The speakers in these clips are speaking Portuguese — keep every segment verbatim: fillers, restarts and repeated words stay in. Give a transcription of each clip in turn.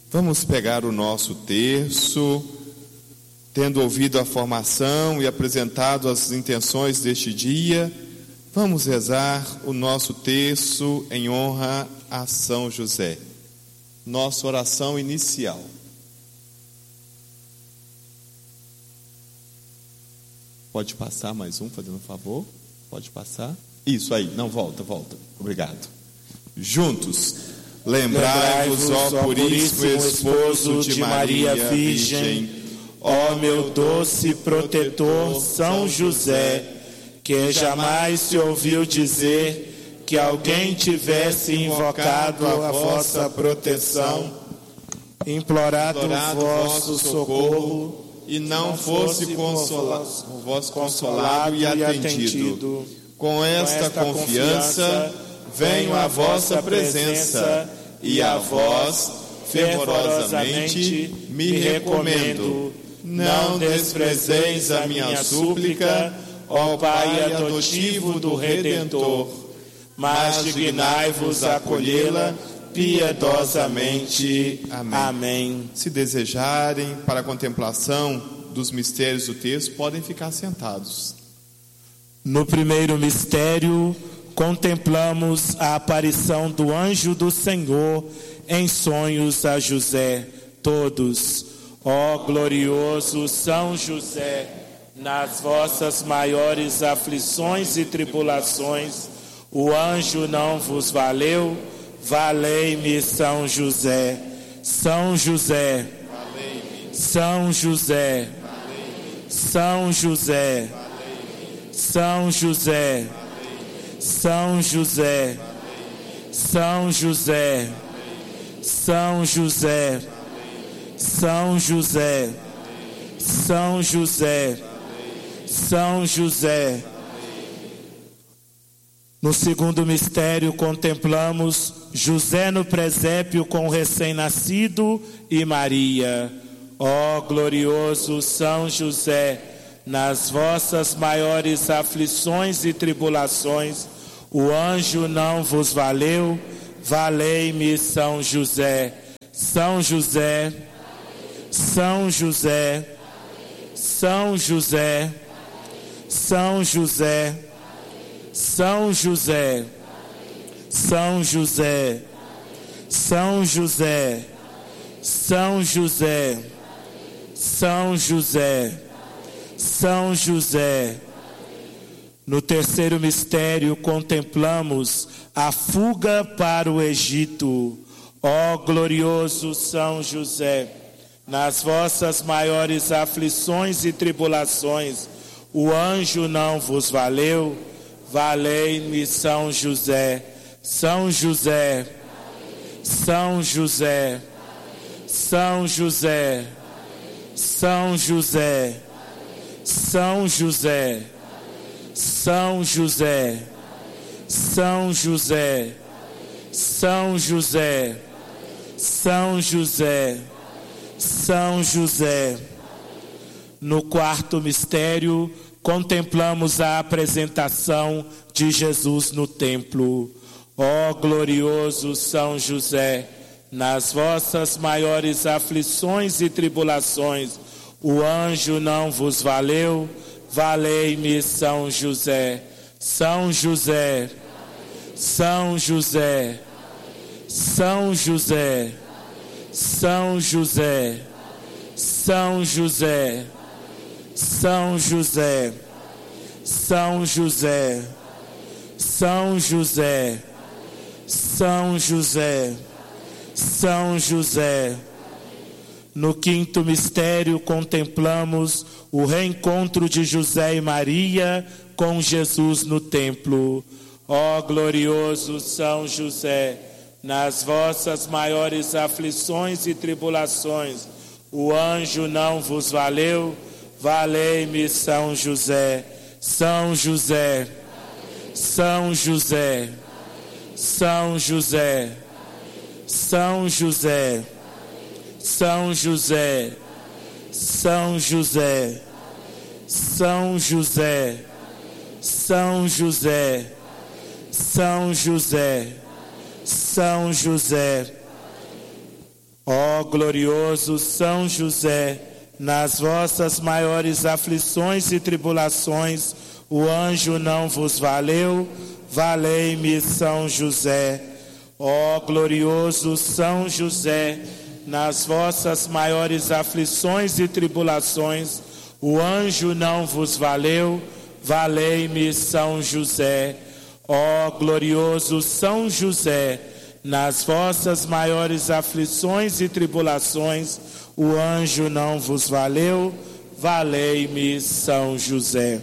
Vamos pegar o nosso terço, tendo ouvido a formação e apresentado as intenções deste dia, vamos rezar o nosso terço em honra a São José. Nossa oração inicial. Pode passar mais um, fazendo um favor? Pode passar? Isso aí, não, volta, volta. Obrigado. Juntos, lembrai-vos, ó puríssimo esposo de Maria Virgem, ó meu doce protetor São José, que jamais se ouviu dizer que alguém tivesse invocado a vossa proteção, implorado o vosso socorro, e não fosse consolado, o vosso consolado e atendido. Com esta confiança, venho à vossa presença, e a vós, fervorosamente, me recomendo. Não desprezeis a minha súplica, ó Pai adotivo do Redentor, mas dignai-vos acolhê-la piedosamente. Amém. Amém. Se desejarem para a contemplação dos mistérios do texto, podem ficar sentados. No primeiro mistério, contemplamos a aparição do anjo do Senhor em sonhos a José. Todos, ó glorioso São José, nas vossas maiores aflições e tribulações, o anjo não vos valeu? Valei-me, São José. São José. São José. São José. São José. São José. São José. São José. São José. São José. São José. No segundo mistério, contemplamos José no presépio com o recém-nascido e Maria. Ó glorioso São José, nas vossas maiores aflições e tribulações, o anjo não vos valeu? Valei-me, São José. São José, São José, São José, São José, São José, São José, São José, São José, São José, São José. No terceiro mistério contemplamos a fuga para o Egito. Ó glorioso São José, nas vossas maiores aflições e tribulações, o anjo não vos valeu? Valei-me, São José. São José, São José, São José, São José, São José, São José, São José, São José, São José, São José. No quarto mistério, contemplamos a apresentação de Jesus no templo. Ó glorioso São José, nas vossas maiores aflições e tribulações, o anjo não vos valeu? Valei-me, São José. São José, São José, São José, São José, São José, São José, São José, São José, São José, São José. No quinto mistério contemplamos o reencontro de José e Maria com Jesus no templo. Ó glorioso São José, nas vossas maiores aflições e tribulações, o anjo não vos valeu? Valei-me, São José. São José, São José, São José, São José, São José, São José, São José, São José, São José, São José. Ó glorioso São José, nas vossas maiores aflições e tribulações, o anjo não vos valeu, valei-me São José. Ó glorioso São José, nas vossas maiores aflições e tribulações, o anjo não vos valeu, valei-me São José. Ó glorioso São José, nas vossas maiores aflições e tribulações, o anjo não vos valeu, valei-me São José.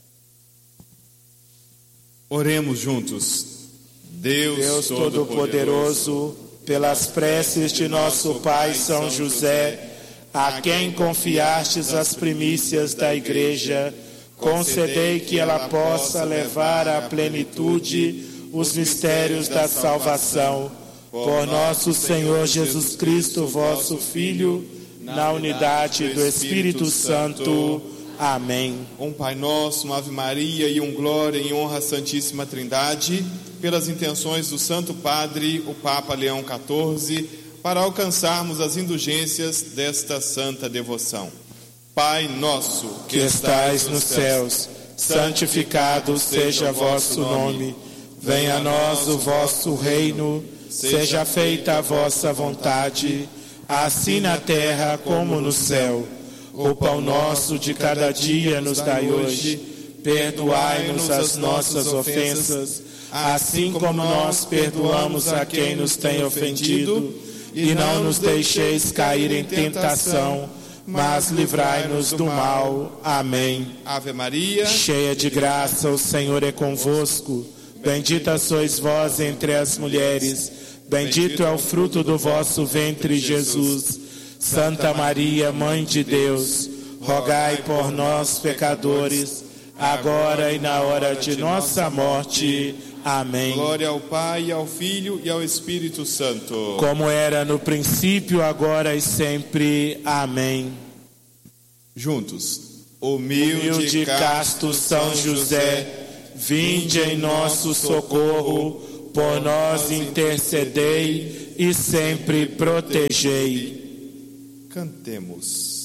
Oremos juntos. Deus, Deus Todo-Poderoso, pelas preces de nosso Pai São José, a quem confiastes as primícias da Igreja, concedei que ela possa levar à plenitude os mistérios da salvação. Por nosso Senhor Jesus Cristo, vosso Filho, na unidade do Espírito Santo. Amém. Um Pai Nosso, uma Ave Maria e um Glória em honra à Santíssima Trindade, pelas intenções do Santo Padre, o Papa Leão quatorze, para alcançarmos as indulgências desta santa devoção. Pai nosso, que estais nos céus, santificado seja vosso nome. Venha a nós o vosso reino, seja feita a vossa vontade, assim na terra como no céu. O pão nosso de cada dia nos dai hoje, perdoai-nos as nossas ofensas, assim como nós perdoamos a quem nos tem ofendido, e não nos deixeis cair em tentação, mas livrai-nos do mal. Amém. Ave Maria, cheia de graça, o Senhor é convosco. Bendita sois vós entre as mulheres, bendito é o fruto do vosso ventre, Jesus. Santa Maria, Mãe de Deus, rogai por nós, pecadores, agora e na hora de nossa morte. Amém. Glória ao Pai, ao Filho e ao Espírito Santo. Como era no princípio, agora e sempre. Amém. Juntos. Humilde, Humilde e casto São José, vinde em nosso socorro, por nós intercedei e sempre protegei. Cantemos.